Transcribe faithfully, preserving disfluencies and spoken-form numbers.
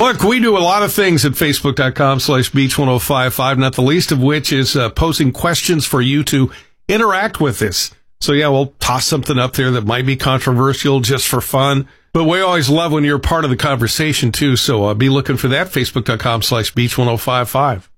Look, we do a lot of things at facebook.com slash beach 1055, not the least of which is uh, posing questions for you to interact with us. So, yeah, we'll toss something up there that might be controversial just for fun. But we always love when you're part of the conversation, too. So uh, be looking for that, facebook.com slash beach 1055.